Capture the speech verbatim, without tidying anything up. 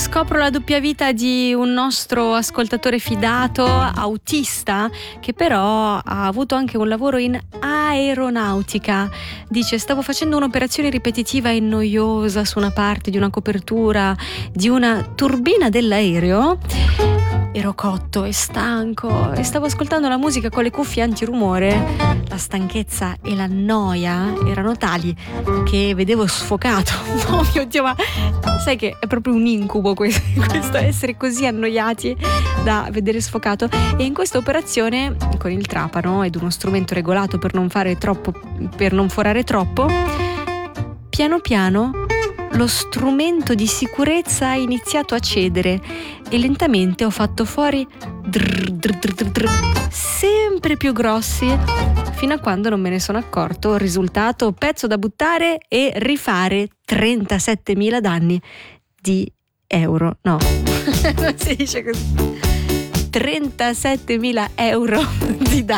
scopro la doppia vita di un nostro ascoltatore fidato, autista, che però ha avuto anche un lavoro in aeronautica. Dice: stavo facendo un'operazione ripetitiva e noiosa su una parte di una copertura di una turbina dell'aereo. Ero cotto e stanco e stavo ascoltando la musica con le cuffie antirumore. La stanchezza e la noia erano tali che vedevo sfocato. Oh mio Dio, ma sai che è proprio un incubo questo, questo essere così annoiati da vedere sfocato. E in questa operazione, con il trapano ed uno strumento regolato per non fare troppo, per non forare troppo, piano piano lo strumento di sicurezza ha iniziato a cedere e lentamente ho fatto fuori drr, drr, drr, drr, sempre più grossi, fino a quando non me ne sono accorto. Il risultato: pezzo da buttare e rifare trentasettemila danni di euro. No, non si dice così. trentasettemila euro